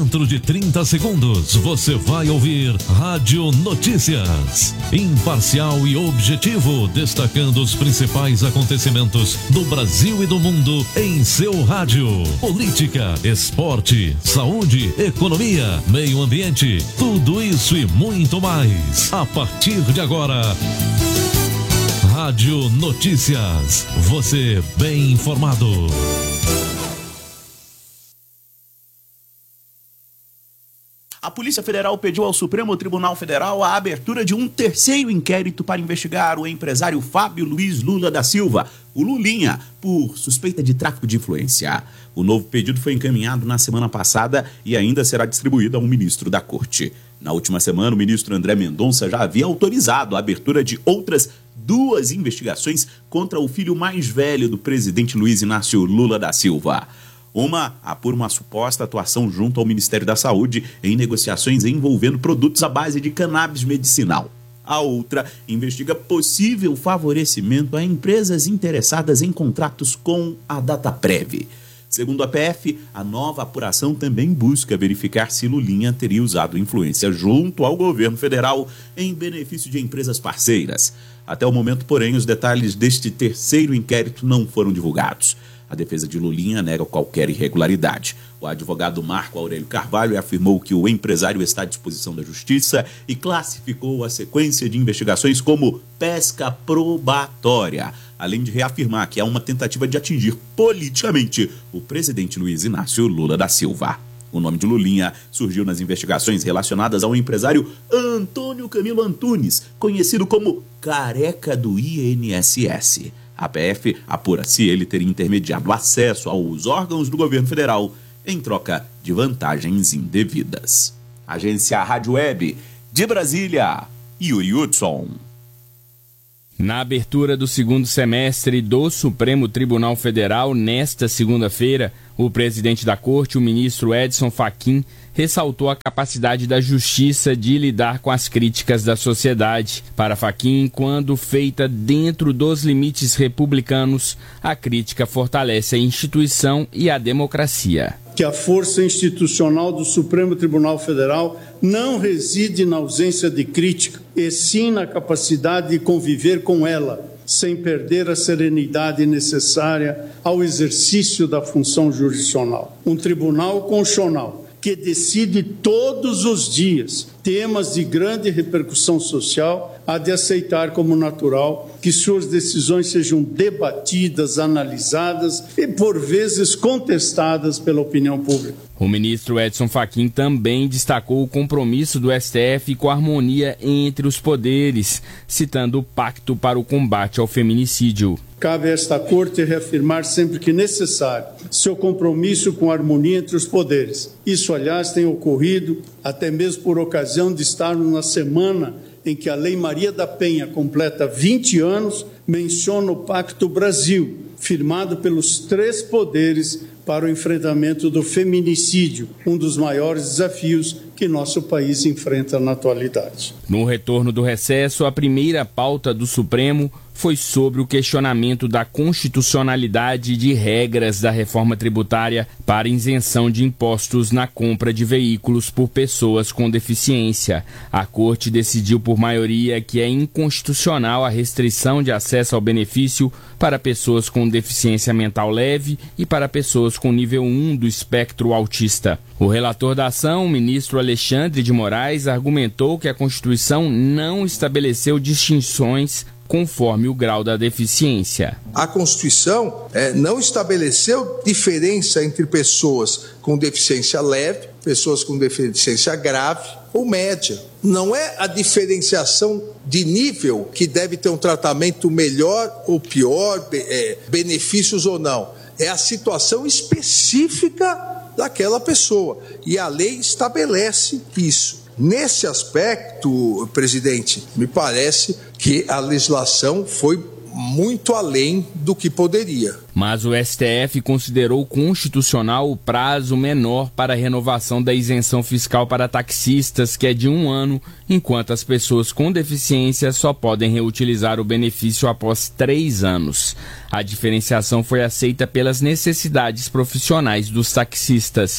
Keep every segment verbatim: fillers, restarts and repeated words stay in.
Dentro de trinta segundos, você vai ouvir Rádio Notícias. Imparcial e objetivo, destacando os principais acontecimentos do Brasil e do mundo em seu rádio. Política, esporte, saúde, economia, meio ambiente, tudo isso e muito mais. A partir de agora, Rádio Notícias. Você bem informado. A Polícia Federal pediu ao Supremo Tribunal Federal a abertura de um terceiro inquérito para investigar o empresário Fábio Luiz Lula da Silva, o Lulinha, por suspeita de tráfico de influência. O novo pedido foi encaminhado na semana passada e ainda será distribuído ao ministro da Corte. Na última semana, o ministro André Mendonça já havia autorizado a abertura de outras duas investigações contra o filho mais velho do presidente Luiz Inácio Lula da Silva. Uma apura uma suposta atuação junto ao Ministério da Saúde em negociações envolvendo produtos à base de cannabis medicinal. A outra investiga possível favorecimento a empresas interessadas em contratos com a Dataprev. Segundo a P F, a nova apuração também busca verificar se Lulinha teria usado influência junto ao governo federal em benefício de empresas parceiras. Até o momento, porém, os detalhes deste terceiro inquérito não foram divulgados. A defesa de Lulinha nega qualquer irregularidade. O advogado Marco Aurélio Carvalho afirmou que o empresário está à disposição da Justiça e classificou a sequência de investigações como pesca probatória, além de reafirmar que é uma tentativa de atingir politicamente o presidente Luiz Inácio Lula da Silva. O nome de Lulinha surgiu nas investigações relacionadas ao empresário Antônio Camilo Antunes, conhecido como Careca do I N S S. A P F apura se ele teria intermediado acesso aos órgãos do governo federal em troca de vantagens indevidas. Agência Rádio Web de Brasília, Yuri Hudson. Na abertura do segundo semestre do Supremo Tribunal Federal, nesta segunda-feira, o presidente da Corte, o ministro Edson Fachin, ressaltou a capacidade da Justiça de lidar com as críticas da sociedade. Para Fachin, quando feita dentro dos limites republicanos, a crítica fortalece a instituição e a democracia. Que a força institucional do Supremo Tribunal Federal não reside na ausência de crítica, e sim na capacidade de conviver com ela, sem perder a serenidade necessária ao exercício da função jurisdicional. Um tribunal constitucional que decide todos os dias temas de grande repercussão social, há de aceitar como natural que suas decisões sejam debatidas, analisadas e, por vezes, contestadas pela opinião pública. O ministro Edson Fachin também destacou o compromisso do S T F com a harmonia entre os poderes, citando o Pacto para o Combate ao Feminicídio. Cabe a esta Corte reafirmar sempre que necessário seu compromisso com a harmonia entre os poderes. Isso, aliás, tem ocorrido até mesmo por ocasião de estarmos na semana em que a Lei Maria da Penha completa vinte anos, menciona o Pacto Brasil, firmado pelos três poderes para o enfrentamento do feminicídio, um dos maiores desafios que nosso país enfrenta na atualidade. No retorno do recesso, a primeira pauta do Supremo foi sobre o questionamento da constitucionalidade de regras da reforma tributária para isenção de impostos na compra de veículos por pessoas com deficiência. A Corte decidiu por maioria que é inconstitucional a restrição de acesso ao benefício para pessoas com deficiência mental leve e para pessoas com nível um do espectro autista. O relator da ação, o ministro Alexandre de Moraes, argumentou que a Constituição não estabeleceu distinções conforme o grau da deficiência. A Constituição é, não estabeleceu diferença entre pessoas com deficiência leve, pessoas com deficiência grave ou média. Não é a diferenciação de nível que deve ter um tratamento melhor ou pior, é, benefícios ou não. É a situação específica daquela pessoa. E a lei estabelece isso. Nesse aspecto, presidente, me parece que a legislação foi muito além do que poderia. Mas o S T F considerou constitucional o prazo menor para a renovação da isenção fiscal para taxistas, que é de um ano, enquanto as pessoas com deficiência só podem reutilizar o benefício após três anos. A diferenciação foi aceita pelas necessidades profissionais dos taxistas.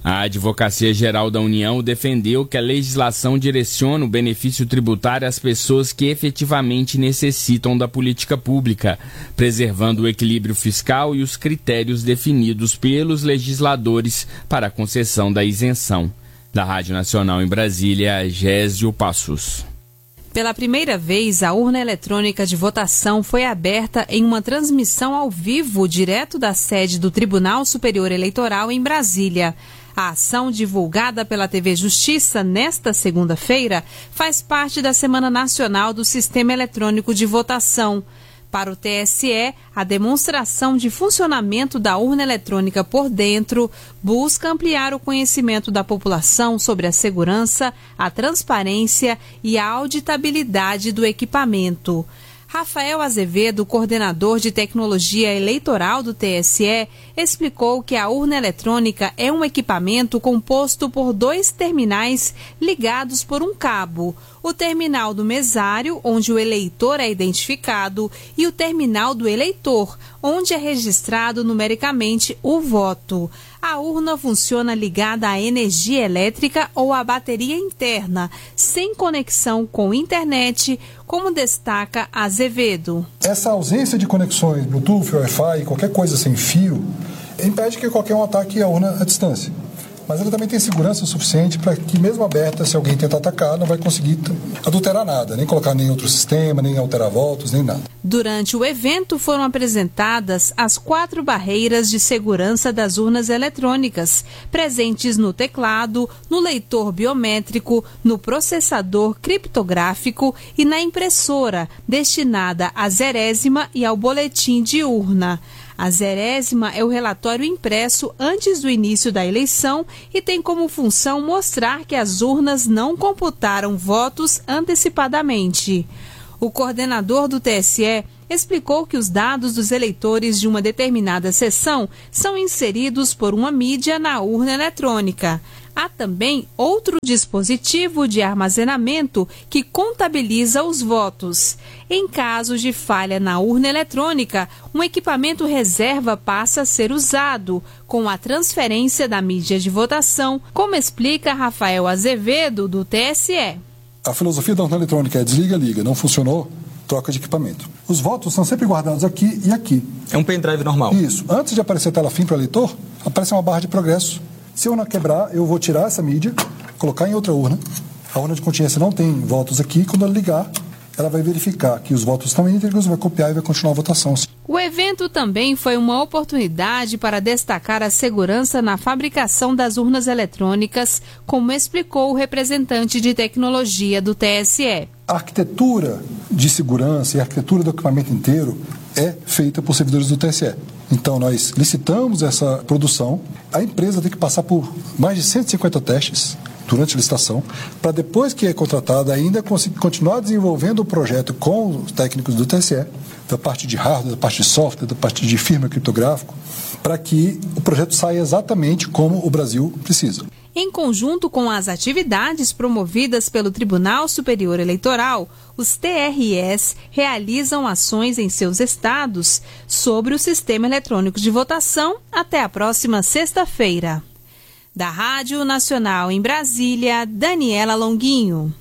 A Advocacia Geral da União defendeu que a legislação direciona o benefício tributário às pessoas que efetivamente necessitam da política pública, preservando o equilíbrio fiscal e os critérios definidos pelos legisladores para a concessão da isenção. Da Rádio Nacional em Brasília, Gésio Passos. Pela primeira vez, a urna eletrônica de votação foi aberta em uma transmissão ao vivo direto da sede do Tribunal Superior Eleitoral em Brasília. A ação, divulgada pela T V Justiça nesta segunda-feira, faz parte da Semana Nacional do Sistema Eletrônico de Votação. Para o T S E, a demonstração de funcionamento da urna eletrônica por dentro busca ampliar o conhecimento da população sobre a segurança, a transparência e a auditabilidade do equipamento. Rafael Azevedo, coordenador de tecnologia eleitoral do T S E, explicou que a urna eletrônica é um equipamento composto por dois terminais ligados por um cabo. O terminal do mesário, onde o eleitor é identificado, e o terminal do eleitor, onde é registrado numericamente o voto. A urna funciona ligada à energia elétrica ou à bateria interna, sem conexão com internet, como destaca Azevedo. Essa ausência de conexões Bluetooth, Wi-Fi, qualquer coisa sem fio, impede que qualquer um ataque a urna à distância. Mas ela também tem segurança suficiente para que, mesmo aberta, se alguém tentar atacar, não vai conseguir adulterar nada, nem colocar nem outro sistema, nem alterar votos, nem nada. Durante o evento foram apresentadas as quatro barreiras de segurança das urnas eletrônicas, presentes no teclado, no leitor biométrico, no processador criptográfico e na impressora, destinada à zerésima e ao boletim de urna. A zerésima é o relatório impresso antes do início da eleição e tem como função mostrar que as urnas não computaram votos antecipadamente. O coordenador do T S E explicou que os dados dos eleitores de uma determinada sessão são inseridos por uma mídia na urna eletrônica. Há também outro dispositivo de armazenamento que contabiliza os votos. Em casos de falha na urna eletrônica, um equipamento reserva passa a ser usado, com a transferência da mídia de votação, como explica Rafael Azevedo, do T S E. A filosofia da urna eletrônica é desliga, liga, não funcionou, troca de equipamento. Os votos são sempre guardados aqui e aqui. É um pendrive normal. Isso. Antes de aparecer a tela fim para o eleitor, aparece uma barra de progresso. Se a urna quebrar, eu vou tirar essa mídia, colocar em outra urna. A urna de contingência não tem votos aqui. Quando ela ligar, ela vai verificar que os votos estão íntegros, vai copiar e vai continuar a votação. O evento também foi uma oportunidade para destacar a segurança na fabricação das urnas eletrônicas, como explicou o representante de tecnologia do T S E. A arquitetura de segurança e a arquitetura do equipamento inteiro é feita por servidores do T S E. Então, nós licitamos essa produção. A empresa tem que passar por mais de cento e cinquenta testes durante a licitação, para depois que é contratada ainda conseguir continuar desenvolvendo o projeto com os técnicos do T S E, da parte de hardware, da parte de software, da parte de firmware criptográfico, para que o projeto saia exatamente como o Brasil precisa. Em conjunto com as atividades promovidas pelo Tribunal Superior Eleitoral, os T R Es realizam ações em seus estados sobre o sistema eletrônico de votação até a próxima sexta-feira. Da Rádio Nacional em Brasília, Daniela Longuinho.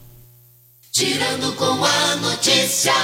Girando com a notícia.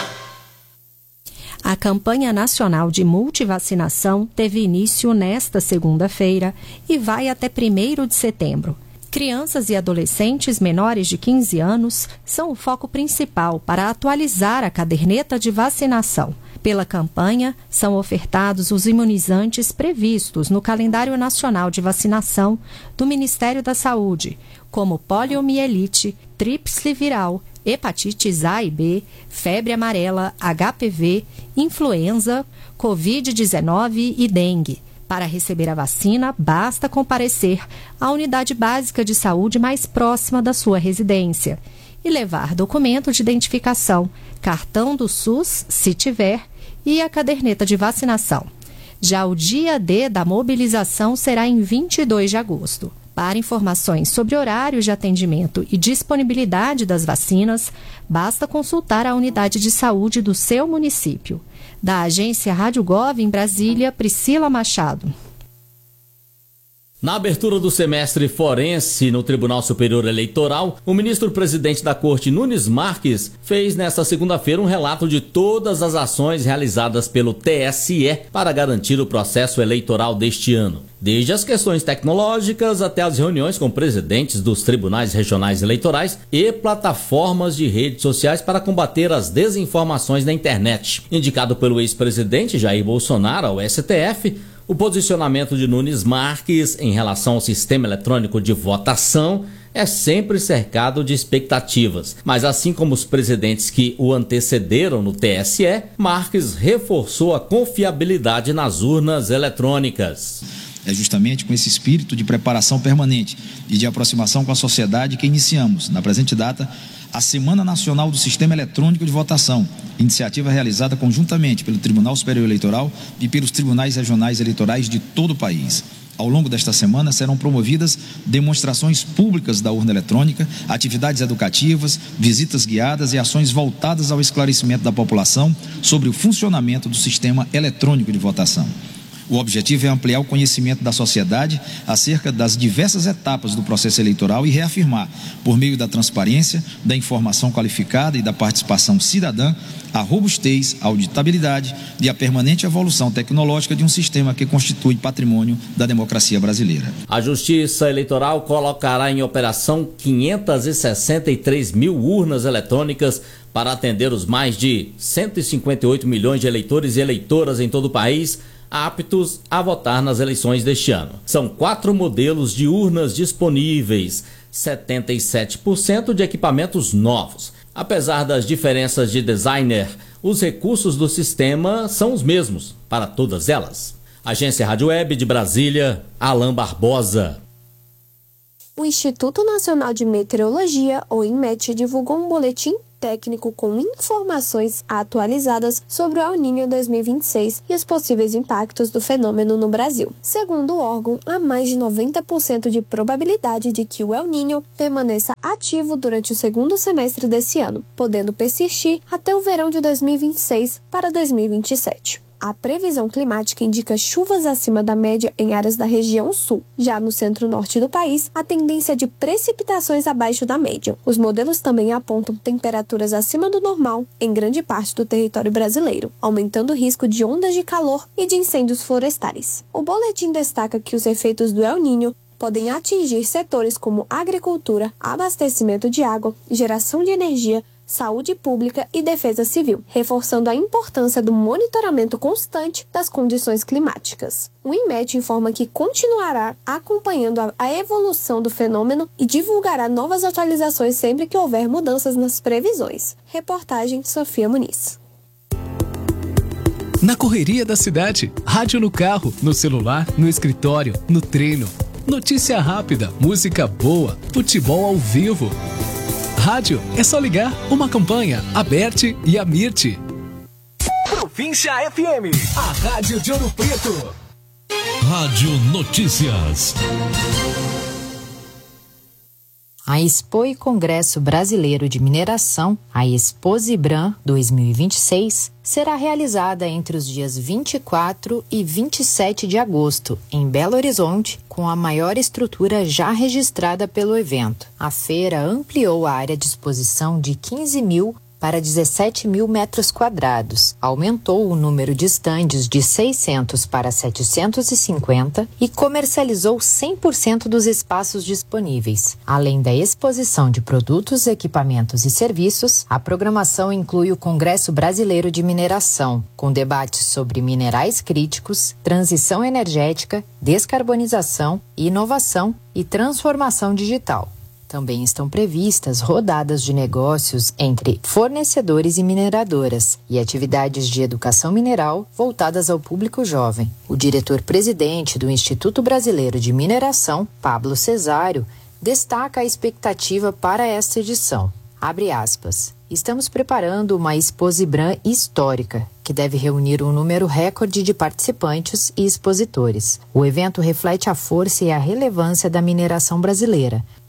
A campanha nacional de multivacinação teve início nesta segunda-feira e vai até primeiro de setembro. Crianças e adolescentes menores de quinze anos são o foco principal para atualizar a caderneta de vacinação. Pela campanha, são ofertados os imunizantes previstos no Calendário Nacional de Vacinação do Ministério da Saúde, como poliomielite, tríplice viral, hepatites A e B, febre amarela, H P V, influenza, covid dezenove e dengue. Para receber a vacina, basta comparecer à unidade básica de saúde mais próxima da sua residência e levar documento de identificação, cartão do SUS, se tiver, e a caderneta de vacinação. Já o dia D da mobilização será em vinte e dois de agosto. Para informações sobre horários de atendimento e disponibilidade das vacinas, basta consultar a unidade de saúde do seu município. Da agência Rádio Gov em Brasília, Priscila Machado. Na abertura do semestre forense no Tribunal Superior Eleitoral, o ministro-presidente da Corte, Nunes Marques, fez nesta segunda-feira um relato de todas as ações realizadas pelo T S E para garantir o processo eleitoral deste ano. Desde as questões tecnológicas até as reuniões com presidentes dos tribunais regionais eleitorais e plataformas de redes sociais para combater as desinformações na internet. Indicado pelo ex-presidente Jair Bolsonaro ao S T F, o posicionamento de Nunes Marques em relação ao sistema eletrônico de votação é sempre cercado de expectativas. Mas assim como os presidentes que o antecederam no T S E, Marques reforçou a confiabilidade nas urnas eletrônicas. É justamente com esse espírito de preparação permanente e de aproximação com a sociedade que iniciamos, na presente data, a Semana Nacional do Sistema Eletrônico de Votação, iniciativa realizada conjuntamente pelo Tribunal Superior Eleitoral e pelos tribunais regionais eleitorais de todo o país. Ao longo desta semana serão promovidas demonstrações públicas da urna eletrônica, atividades educativas, visitas guiadas e ações voltadas ao esclarecimento da população sobre o funcionamento do sistema eletrônico de votação. O objetivo é ampliar o conhecimento da sociedade acerca das diversas etapas do processo eleitoral e reafirmar, por meio da transparência, da informação qualificada e da participação cidadã, a robustez, a auditabilidade e a permanente evolução tecnológica de um sistema que constitui patrimônio da democracia brasileira. A Justiça Eleitoral colocará em operação quinhentas e sessenta e três mil urnas eletrônicas para atender os mais de cento e cinquenta e oito milhões de eleitores e eleitoras em todo o país, aptos a votar nas eleições deste ano. São quatro modelos de urnas disponíveis, setenta e sete por cento de equipamentos novos. Apesar das diferenças de designer, os recursos do sistema são os mesmos para todas elas. Agência Rádio Web de Brasília, Alain Barbosa. O Instituto Nacional de Meteorologia, o INMET, divulgou um boletim técnico com informações atualizadas sobre o El Niño dois mil e vinte e seis e os possíveis impactos do fenômeno no Brasil. Segundo o órgão, há mais de noventa por cento de probabilidade de que o El Niño permaneça ativo durante o segundo semestre desse ano, podendo persistir até o verão de dois mil e vinte e seis para dois mil e vinte e sete. A previsão climática indica chuvas acima da média em áreas da região sul. Já no centro-norte do país, a tendência é de precipitações abaixo da média. Os modelos também apontam temperaturas acima do normal em grande parte do território brasileiro, aumentando o risco de ondas de calor e de incêndios florestais. O boletim destaca que os efeitos do El Niño podem atingir setores como agricultura, abastecimento de água, geração de energia, saúde pública e defesa civil, reforçando a importância do monitoramento constante das condições climáticas. O INMET informa que continuará acompanhando a evolução do fenômeno e divulgará novas atualizações sempre que houver mudanças nas previsões. Reportagem Sofia Muniz. Na correria da cidade, rádio no carro, no celular, no escritório, no treino. Notícia rápida, música boa, futebol ao vivo. Rádio é só ligar uma campanha, Aberte e Amirte. Província F M, a rádio de Ouro Preto. Rádio Notícias. A Expo e Congresso Brasileiro de Mineração, a Exposibram dois mil e vinte e seis, será realizada entre os dias vinte e quatro e vinte e sete de agosto, em Belo Horizonte, com a maior estrutura já registrada pelo evento. A feira ampliou a área de exposição de quinze mil para dezessete mil metros quadrados, aumentou o número de estandes de seiscentos para setecentos e cinquenta e comercializou cem por cento dos espaços disponíveis. Além da exposição de produtos, equipamentos e serviços, a programação inclui o Congresso Brasileiro de Mineração, com debates sobre minerais críticos, transição energética, descarbonização, inovação e transformação digital. Também estão previstas rodadas de negócios entre fornecedores e mineradoras e atividades de educação mineral voltadas ao público jovem. O diretor-presidente do Instituto Brasileiro de Mineração, Pablo Cesário, destaca a expectativa para esta edição. Abre aspas. Estamos preparando uma Exposibram histórica, que deve reunir um número recorde de participantes e expositores. O evento reflete a força e a relevância da mineração brasileira,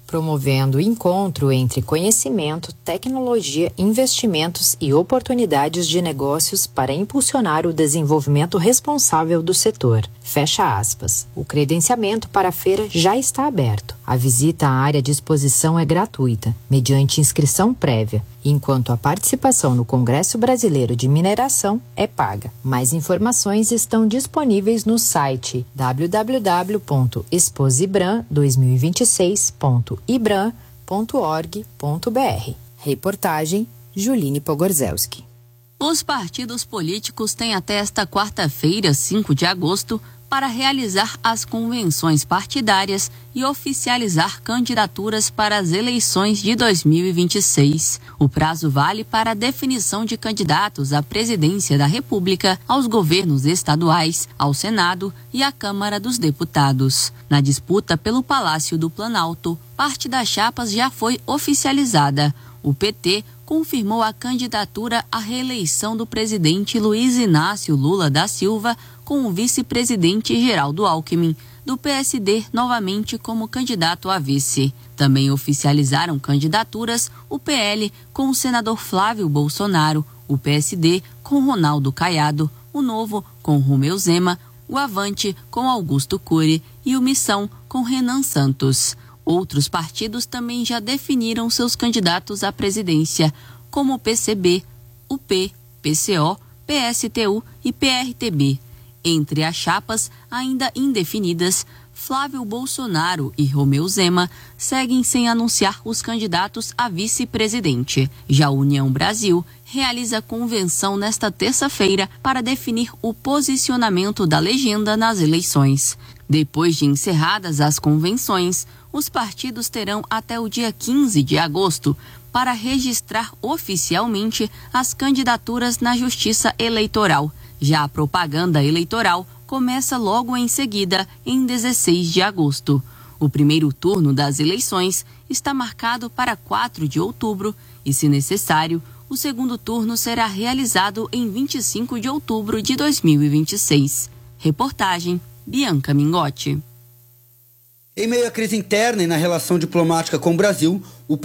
promovendo encontro entre conhecimento, tecnologia, investimentos e oportunidades de negócios para impulsionar o desenvolvimento responsável do setor. Fecha aspas. O credenciamento para a feira já está aberto. A visita à área de exposição é gratuita, mediante inscrição prévia, enquanto a participação no Congresso Brasileiro de Mineração é paga. Mais informações estão disponíveis no site w w w ponto exposibram dois mil e vinte e seis ponto ibram ponto org ponto b r. Reportagem Juline Pogorzelski. Os partidos políticos têm até esta quarta-feira, cinco de agosto, para realizar as convenções partidárias e oficializar candidaturas para as eleições de dois mil e vinte e seis. O prazo vale para a definição de candidatos à presidência da República, aos governos estaduais, ao Senado e à Câmara dos Deputados. Na disputa pelo Palácio do Planalto, parte das chapas já foi oficializada. O P T confirmou a candidatura à reeleição do presidente Luiz Inácio Lula da Silva com o vice-presidente Geraldo Alckmin, do P S D novamente como candidato a vice. Também oficializaram candidaturas o P L com o senador Flávio Bolsonaro, o P S D com Ronaldo Caiado, o Novo com Romeu Zema, o Avante com Augusto Cury e o Missão com Renan Santos. Outros partidos também já definiram seus candidatos à presidência, como o P C B, o P, P C O, P S T U e P R T B. Entre as chapas ainda indefinidas, Flávio Bolsonaro e Romeu Zema seguem sem anunciar os candidatos a vice-presidente. Já a União Brasil realiza convenção nesta terça-feira para definir o posicionamento da legenda nas eleições. Depois de encerradas as convenções, os partidos terão até o dia quinze de agosto para registrar oficialmente as candidaturas na Justiça Eleitoral. Já a propaganda eleitoral começa logo em seguida, em dezesseis de agosto. O primeiro turno das eleições está marcado para quatro de outubro e, se necessário, o segundo turno será realizado em vinte e cinco de outubro de dois mil e vinte e seis. Reportagem Bianca Mingotti. Em meio à crise interna e na relação diplomática com o Brasil, o